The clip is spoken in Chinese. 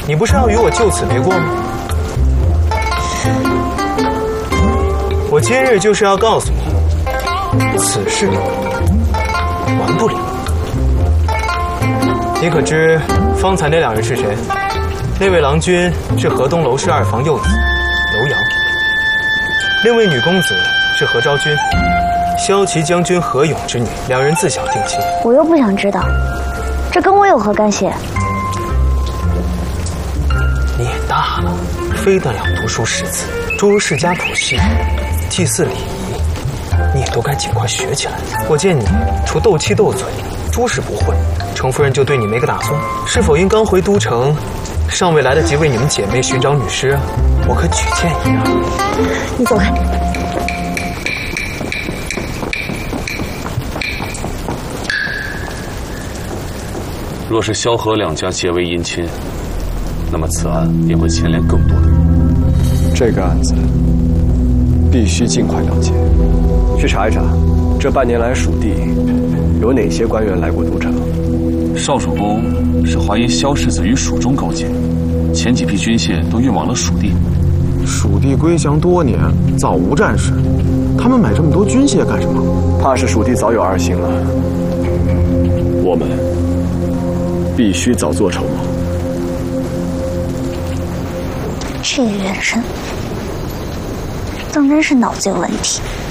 你不是要与我就此别过吗？我今日就是要告诉你，此事完不了。你可知方才那两人是谁？那位郎君是河东楼氏二房幼子楼瑶，另位女公子是何昭君，骁骑将军何勇之女，两人自小定亲。 我又不想知道，这跟我有何干系？ 你也大了，非得了读书识字，诸如世家谱系、祭祀礼仪，你也都该尽快学起来。我见你除斗气斗嘴，诸事不会，程夫人就对你没个打算。是否因刚回都城，尚未来得及为你们姐妹寻找女师啊？我可举荐一二。 你走开。 若是萧何两家结为姻亲，那么此案也会牵连更多的人。 这个案子必须尽快了结，去查一查，这半年来蜀地有哪些官员来过都城。 少主公是怀疑萧世子与蜀中勾结，前几批军械都运往了蜀地。 蜀地归降多年，早无战事，他们买这么多军械干什么？ 怕是蜀地早有二心了。我们必须早做筹谋。 这个元神，当真是脑子有问题。